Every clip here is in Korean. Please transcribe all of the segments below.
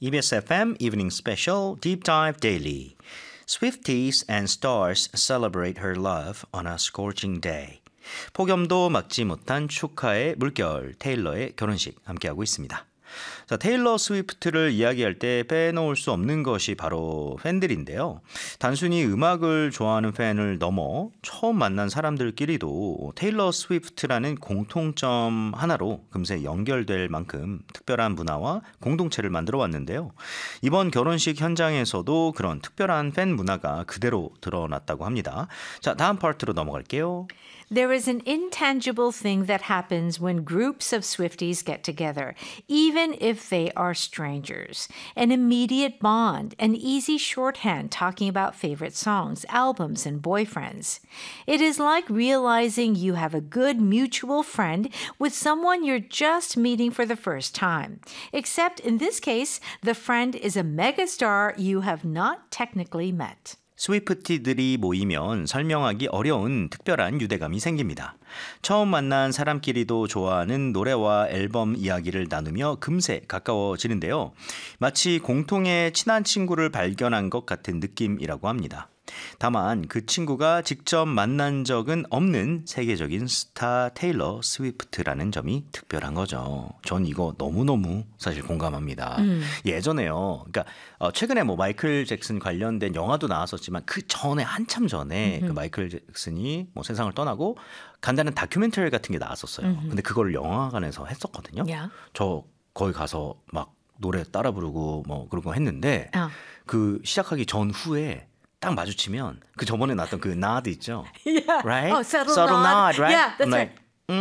EBS FM Evening Special Deep Dive Daily. Swifties and stars celebrate her love on a scorching day. 폭염도 막지 못한 축하의 물결, 테일러의 결혼식 함께하고 있습니다. 자, 테일러 스위프트를 이야기할 때 빼놓을 수 없는 것이 바로 팬들인데요. 단순히 음악을 좋아하는 팬을 넘어 처음 만난 사람들끼리도 테일러 스위프트라는 공통점 하나로 금세 연결될 만큼 특별한 문화와 공동체를 만들어 왔는데요. 이번 결혼식 현장에서도 그런 특별한 팬 문화가 그대로 드러났다고 합니다. 자, 다음 파트로 넘어갈게요. There is an intangible thing that happens when groups of Swifties get together, even if they are strangers. An immediate bond, an easy shorthand talking about favorite songs, albums, and boyfriends. It is like realizing you have a good mutual friend with someone you're just meeting for the first time. Except in this case, the friend is a megastar you have not technically met. 스위프티들이 모이면 설명하기 어려운 특별한 유대감이 생깁니다. 처음 만난 사람끼리도 좋아하는 노래와 앨범 이야기를 나누며 금세 가까워지는데요. 마치 공통의 친한 친구를 발견한 것 같은 느낌이라고 합니다. 다만 그 친구가 직접 만난 적은 없는 세계적인 스타 테일러 스위프트라는 점이 특별한 거죠. 전 이거 너무너무 사실 공감합니다. 예전에요. 그러니까 최근에 뭐 마이클 잭슨 관련된 영화도 나왔었지만 그 전에 한참 전에 그 마이클 잭슨이 뭐 세상을 떠나고 간단한 다큐멘터리 같은 게 나왔었어요. 근데 그걸 영화관에서 했었거든요. Yeah. 저 거기 가서 막 노래 따라 부르고 뭐 그런 거 했는데 그 시작하기 전후에 딱 마주치면 그 저번에 나왔던 그 nod 있죠? Yeah. Right? Oh, subtle nod. right? Yeah, that's right.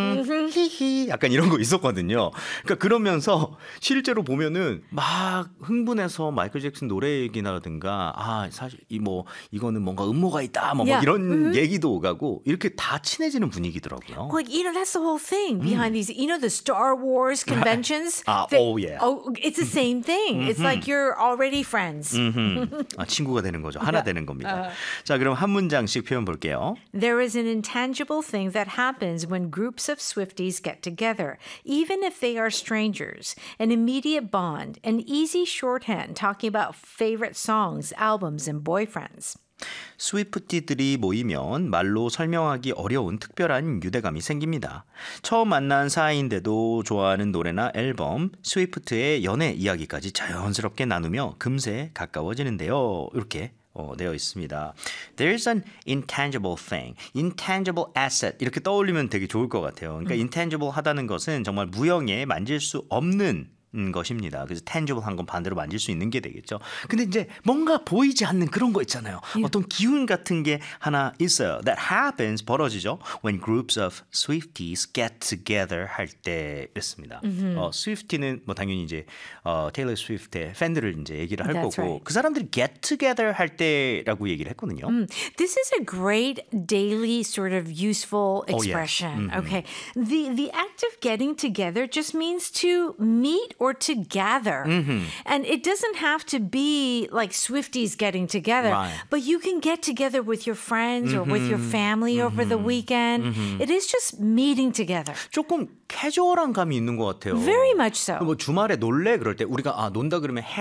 히히 약간 이런 거 있었거든요. 그러니까 그러면서 실제로 보면은 막 흥분해서 마이클 잭슨 노래 얘기나라든가 사실 이거는 뭔가 음모가 있다 뭐 이런 얘기도 오가고 이렇게 다 친해지는 분위기더라고요. Like, that's the whole thing behind these, the Star Wars conventions. It's the same thing. It's like you're already friends. 친구가 되는 거죠. 하나 되는 겁니다. 자, 그럼 한 문장씩 표현 볼게요. There is an intangible thing that happens when groups of Swifties get together, even if they are strangers. An immediate bond, an easy shorthand talking about favorite songs, albums, and boyfriends. 스위프티들이 모이면 말로 설명하기 어려운 특별한 유대감이 생깁니다. 처음 만난 사이인데도 좋아하는 노래나 앨범, 스위프트의 연애 이야기까지 자연스럽게 나누며 금세 가까워지는데요. 이렇게 되어 있습니다. There's an intangible thing, intangible asset 이렇게 떠올리면 되게 좋을 것 같아요. 그러니까 intangible 하다는 것은 정말 무형의 만질 수 없는 것입니다. 그래서 tangible 한 건 반대로 만질 수 있는 게 되겠죠. 근데 이제 뭔가 보이지 않는 그런 거 있잖아요. 어떤 기운 같은 게 하나 있어요. That happens, 벌어지죠. When groups of Swifties get together 할 때였습니다. 스위프티는 뭐 당연히 이제 테일러 스위프트의 팬들을 이제 얘기를 할 거고 right. 그 사람들이 get together 할 때라고 얘기를 했거든요. This is a great daily sort of useful expression. yes. Okay. The act of getting together just means to meet or to gather. And it doesn't have to be like Swifties getting together, Right. but you can get together with your friends or with your family over the weekend. It is just meeting together. 조금 캐주얼한 감이 있는 것 같아요. Very much so. 뭐 주말에 놀래 그럴 때 우리가 논다 그러면